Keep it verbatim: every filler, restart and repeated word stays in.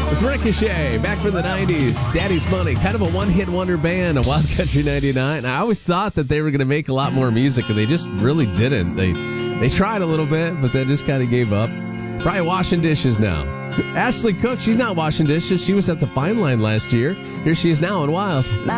It's Ricochet, back from the nineties. Daddy's Money, kind of a one-hit wonder band, a Wild Country ninety-nine. I always thought that they were going to make a lot more music, and they just really didn't. They they tried a little bit, but then just kind of gave up. Probably washing dishes now. Ashley Cook, she's not washing dishes. She was at the Fine Line last year. Here she is now in Wild.